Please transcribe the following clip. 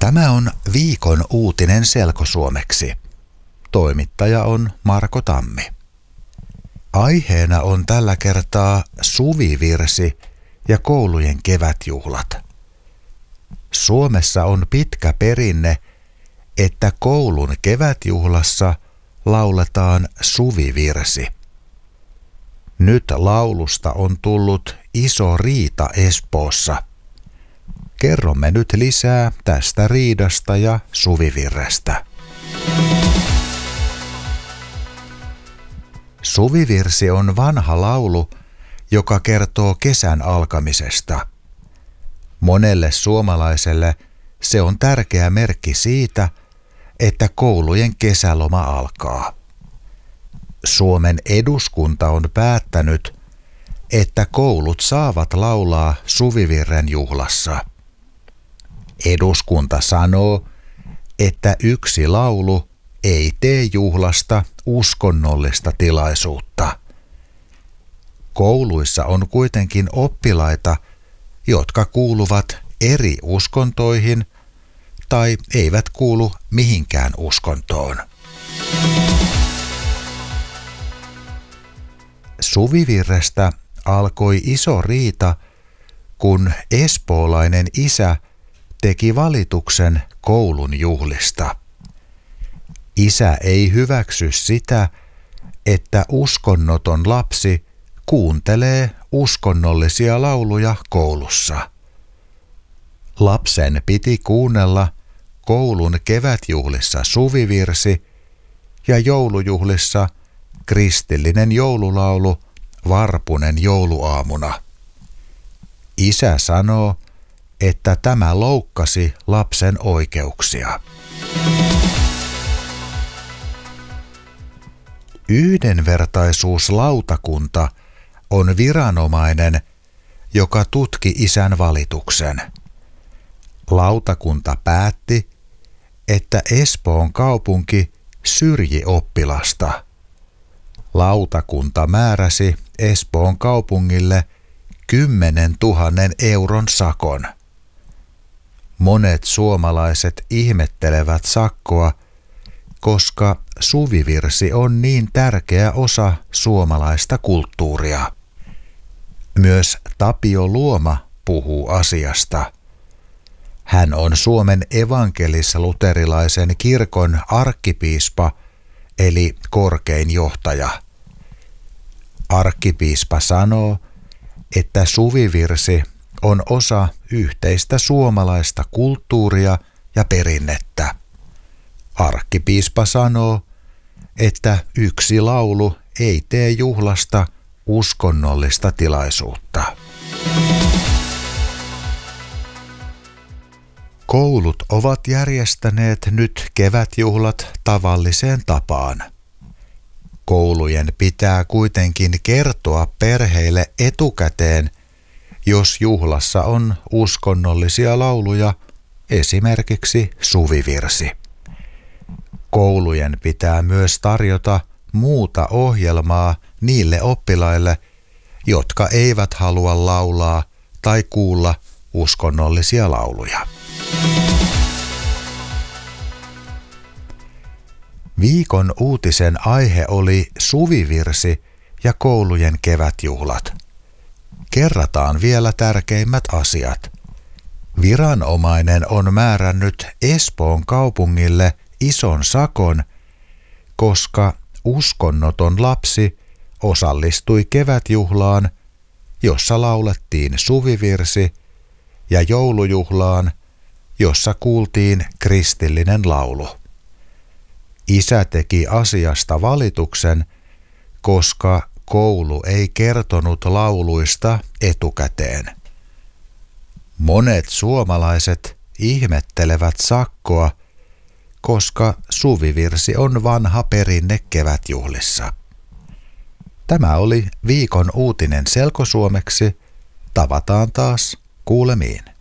Tämä on viikon uutinen selkosuomeksi. Toimittaja on Marko Tammi. Aiheena on tällä kertaa suvivirsi ja koulujen kevätjuhlat. Suomessa on pitkä perinne, että koulun kevätjuhlassa lauletaan suvivirsi. Nyt laulusta on tullut iso riita Espoossa. Kerromme nyt lisää tästä riidasta ja suvivirrestä. Suvivirsi on vanha laulu, joka kertoo kesän alkamisesta. Monelle suomalaiselle se on tärkeä merkki siitä, että koulujen kesäloma alkaa. Suomen eduskunta on päättänyt, että koulut saavat laulaa suvivirren juhlassa. Eduskunta sanoo, että yksi laulu ei tee juhlasta uskonnollista tilaisuutta. Kouluissa on kuitenkin oppilaita, jotka kuuluvat eri uskontoihin tai eivät kuulu mihinkään uskontoon. Suvivirrestä alkoi iso riita, kun espoolainen isä teki valituksen koulun juhlista. Isä ei hyväksy sitä, että uskonnoton lapsi kuuntelee uskonnollisia lauluja koulussa. Lapsen piti kuunnella koulun kevätjuhlissa suvivirsi ja joulujuhlissa kristillinen joululaulu Varpunen jouluaamuna. Isä sanoo, että tämä loukkasi lapsen oikeuksia. Yhdenvertaisuuslautakunta on viranomainen, joka tutki isän valituksen. Lautakunta päätti, että Espoon kaupunki syrji oppilasta. Lautakunta määräsi Espoon kaupungille 10 000 euron sakon. Monet suomalaiset ihmettelevät sakkoa, koska suvivirsi on niin tärkeä osa suomalaista kulttuuria. Myös Tapio Luoma puhuu asiasta. Hän on Suomen evankelis-luterilaisen kirkon arkkipiispa eli korkein johtaja. Arkkipiispa sanoo, että suvivirsi on osa yhteistä suomalaista kulttuuria ja perinnettä. Arkkipiispa sanoo, että yksi laulu ei tee juhlasta uskonnollista tilaisuutta. Koulut ovat järjestäneet nyt kevätjuhlat tavalliseen tapaan. Koulujen pitää kuitenkin kertoa perheille etukäteen, jos juhlassa on uskonnollisia lauluja, esimerkiksi suvivirsi. Koulujen pitää myös tarjota muuta ohjelmaa niille oppilaille, jotka eivät halua laulaa tai kuulla uskonnollisia lauluja. Viikon uutisen aihe oli suvivirsi ja koulujen kevätjuhlat. Kerrataan vielä tärkeimmät asiat. Viranomainen on määrännyt Espoon kaupungille ison sakon, koska uskonnoton lapsi osallistui kevätjuhlaan, jossa laulettiin suvivirsi, ja joulujuhlaan, jossa kuultiin kristillinen laulu. Isä teki asiasta valituksen, koska koulu ei kertonut lauluista etukäteen. Monet suomalaiset ihmettelevät sakkoa, koska suvivirsi on vanha perinne kevätjuhlissa. Tämä oli viikon uutinen selkosuomeksi. Tavataan taas kuulemiin.